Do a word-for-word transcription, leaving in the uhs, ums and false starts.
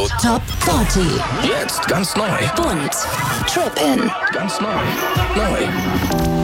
Top vierzig. Jetzt ganz neu. Bunt. Trippin'. Ganz neu. Neu.